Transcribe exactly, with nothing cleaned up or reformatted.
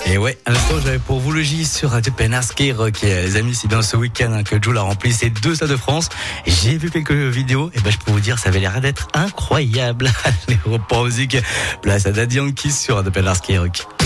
Et ouais, à l'instant, j'avais pour vous le J sur Radio Pénard Skyrock. Les amis, c'est bien ce week-end hein, que Jules a rempli ces deux Stades de France. J'ai vu quelques vidéos et ben je peux vous dire, ça avait l'air d'être incroyable. Allez, repos en musique. Place à Daddy Yankee sur Radio Pénard Skyrock.